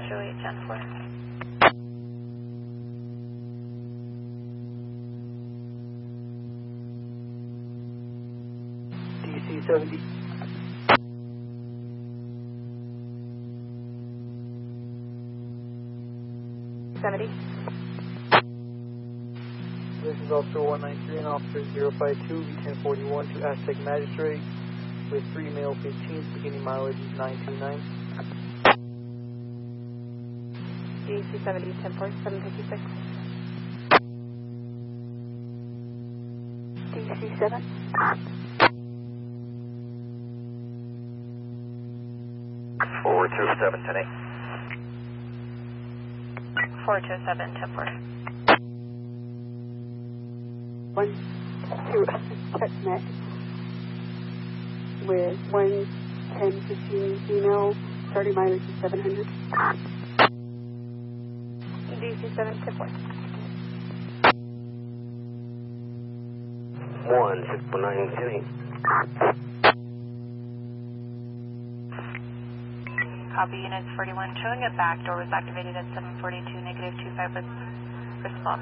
0810-4. DC 70. This is Officer 193 and Officer 052, V1041 to Aztec Magistrate with 3 male 15s, beginning mileage is 929. DC 70, 10-4, 756. DC 7. 427 today. 427, 10-4. 1 to TechNet with 11015 female, starting mileage is 700. DC 7, 10-4. 1619 City. Copy, units 41 showing a back door was activated at 742, -25 with response.